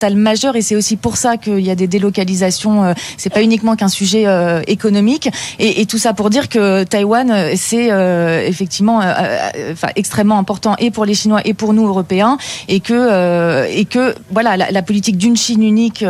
environnemental majeur et c'est aussi pour ça qu'il y a des délocalisations. C'est pas uniquement qu'un sujet économique et tout ça pour dire que Taïwan c'est effectivement extrêmement important et pour les Chinois et pour nous Européens et que voilà la politique d'une Chine unique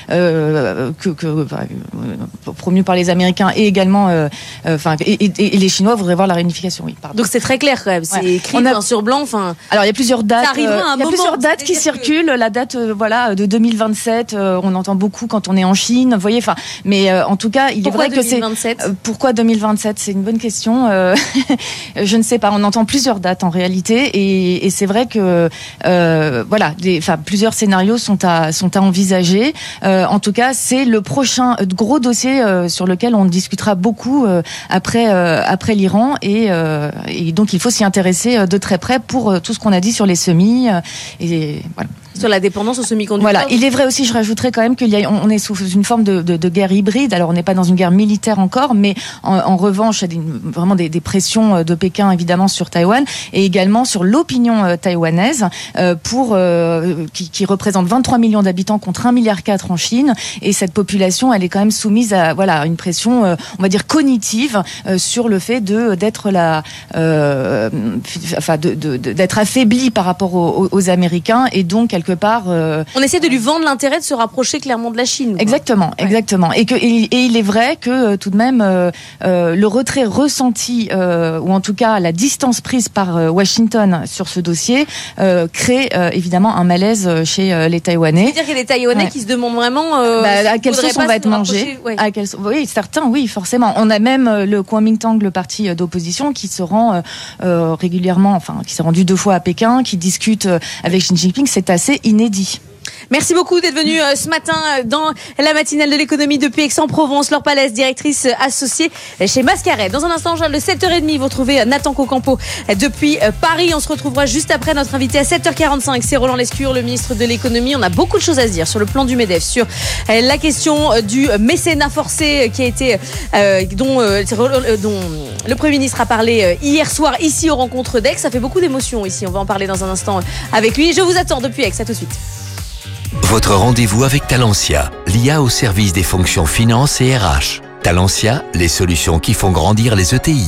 promue par les Américains et également et les Chinois voudraient voir la réunification. Oui, pardon. Donc c'est très clair quand même. C'est écrit blanc sur blanc. Alors il y a plusieurs dates. Ça arrivera à un moment. Plusieurs dates qui circulent. La date de 2027. On entend beaucoup quand on est en Chine. Vous voyez. Mais en tout cas, il pourquoi est vrai 2027 que c'est pourquoi 2027. C'est une bonne question. Je ne sais pas. On entend plusieurs dates en réalité et c'est vrai que plusieurs scénarios sont à envisager. En tout cas, c'est le prochain gros dossier sur lequel on discutera beaucoup après l'Iran et donc il faut s'y intéresser de très près pour tout ce qu'on a dit sur les semis et voilà. Sur la dépendance aux semi-conducteurs. Voilà, il est vrai aussi, je rajouterais quand même on est sous une forme de guerre hybride. Alors on n'est pas dans une guerre militaire encore, mais en revanche, il y a vraiment des pressions de Pékin évidemment sur Taïwan et également sur l'opinion taïwanaise qui représente 23 millions d'habitants contre 1,4 milliard en Chine. Et cette population, elle est quand même soumise à une pression, on va dire cognitive, sur le fait d'être d'être affaiblie par rapport aux Américains et donc quelque part. On essaie de lui vendre l'intérêt de se rapprocher clairement de la Chine. Quoi. Exactement. Et il est vrai que tout de même le retrait ressenti ou en tout cas la distance prise par Washington sur ce dossier crée évidemment un malaise chez les Taïwanais. C'est-à-dire qu'il y a des Taïwanais qui se demandent vraiment à quelle sauce on va être mangé. Oui, certains, oui, forcément. On a même le Kuomintang, le parti d'opposition, qui se rend régulièrement, qui s'est rendu 2 fois à Pékin, qui discute avec Xi Jinping. C'est assez inédit. Merci beaucoup d'être venu ce matin dans la matinale de l'économie depuis Aix-en-Provence. Laure Palès, directrice associée chez Mascaret. Dans un instant, de 7h30, vous retrouvez Nathan Cocampo depuis Paris. On se retrouvera juste après notre invité à 7h45. C'est Roland Lescure, le ministre de l'économie. On a beaucoup de choses à se dire sur le plan du MEDEF, sur la question du mécénat forcé qui a été dont le Premier ministre a parlé hier soir ici aux rencontres d'Aix. Ça fait beaucoup d'émotions ici. On va en parler dans un instant avec lui. Je vous attends depuis Aix. À tout de suite. Votre rendez-vous avec Talentia, l'IA au service des fonctions finance et RH. Talentia, les solutions qui font grandir les ETI.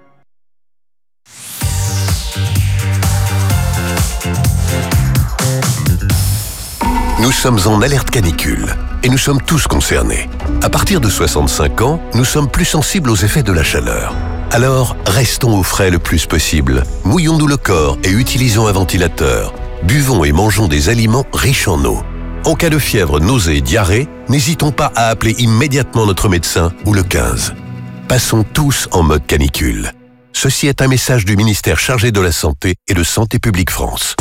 Nous sommes en alerte canicule et nous sommes tous concernés. À partir de 65 ans, nous sommes plus sensibles aux effets de la chaleur. Alors, restons au frais le plus possible. Mouillons-nous le corps et utilisons un ventilateur. Buvons et mangeons des aliments riches en eau. En cas de fièvre, nausée et diarrhée, n'hésitons pas à appeler immédiatement notre médecin ou le 15. Passons tous en mode canicule. Ceci est un message du ministère chargé de la Santé et de Santé publique France.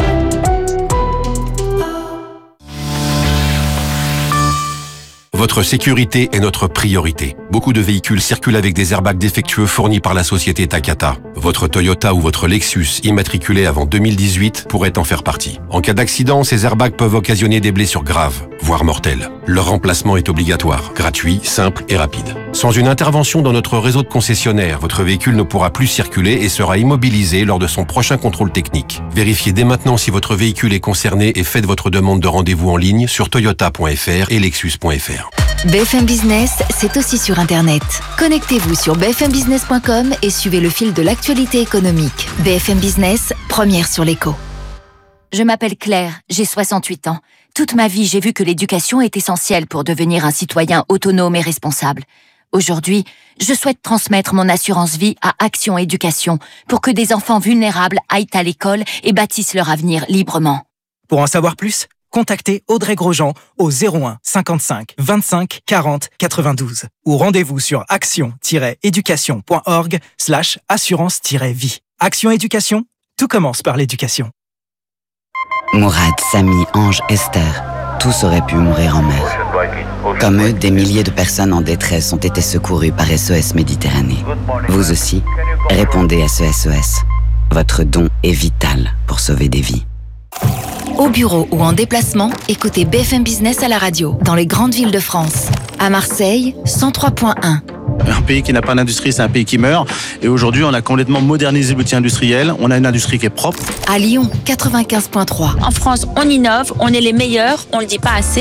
Votre sécurité est notre priorité. Beaucoup de véhicules circulent avec des airbags défectueux fournis par la société Takata. Votre Toyota ou votre Lexus immatriculé avant 2018 pourrait en faire partie. En cas d'accident, ces airbags peuvent occasionner des blessures graves, voire mortelles. Leur remplacement est obligatoire, gratuit, simple et rapide. Sans une intervention dans notre réseau de concessionnaires, votre véhicule ne pourra plus circuler et sera immobilisé lors de son prochain contrôle technique. Vérifiez dès maintenant si votre véhicule est concerné et faites votre demande de rendez-vous en ligne sur toyota.fr et lexus.fr. BFM Business, c'est aussi sur Internet. Connectez-vous sur bfmbusiness.com et suivez le fil de l'actualité économique. BFM Business, première sur l'écho. Je m'appelle Claire, j'ai 68 ans. Toute ma vie, j'ai vu que l'éducation est essentielle pour devenir un citoyen autonome et responsable. Aujourd'hui, je souhaite transmettre mon assurance vie à Action Éducation pour que des enfants vulnérables aillent à l'école et bâtissent leur avenir librement. Pour en savoir plus, contactez Audrey Grosjean au 01 55 25 40 92 ou rendez-vous sur action-éducation.org/assurance-vie. Action Éducation, tout commence par l'éducation. Mourad, Samy, Ange, Esther, tous auraient pu mourir en mer. Comme eux, des milliers de personnes en détresse ont été secourues par SOS Méditerranée. Vous aussi, répondez à ce SOS. Votre don est vital pour sauver des vies. Au bureau ou en déplacement, écoutez BFM Business à la radio, dans les grandes villes de France. À Marseille, 103.1. Un pays qui n'a pas d'industrie, c'est un pays qui meurt. Et aujourd'hui, on a complètement modernisé l'outil industriel. On a une industrie qui est propre. À Lyon, 95.3. En France, on innove, on est les meilleurs, on le dit pas assez.